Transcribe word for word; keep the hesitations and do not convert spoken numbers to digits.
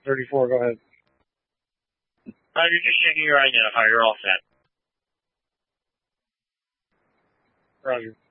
thirty-four, go ahead. Roger, just checking your identifier. You're all set. Roger.